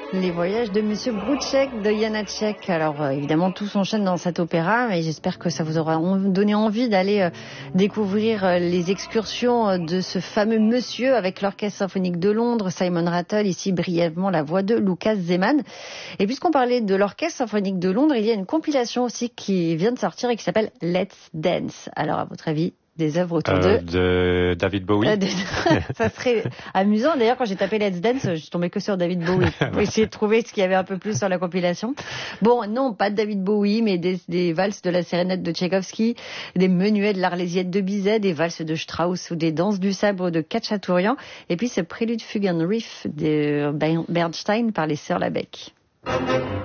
Les voyages de Monsieur Brouček de Janáček. Alors évidemment tout s'enchaîne dans cet opéra, mais j'espère que ça vous aura donné envie d'aller découvrir les excursions de ce fameux monsieur avec l'Orchestre Symphonique de Londres, Simon Rattle, ici brièvement la voix de Lucas Zeman. Et puisqu'on parlait de l'Orchestre Symphonique de Londres, il y a une compilation aussi qui vient de sortir et qui s'appelle Let's Dance. Alors à votre avis, des œuvres autour de David Bowie. Ça serait amusant. D'ailleurs, quand j'ai tapé Let's Dance, je suis tombée que sur David Bowie. Pour essayer de trouver ce qu'il y avait un peu plus sur la compilation. Bon, non, pas de David Bowie, mais des valses de la sérénade de Tchaïkovski, des menuets de l'Arlésienne de Bizet, des valses de Strauss ou des danses du sabre de Khatchatourian. Et puis ce prélude fugue and riff de Bernstein par les sœurs Labec.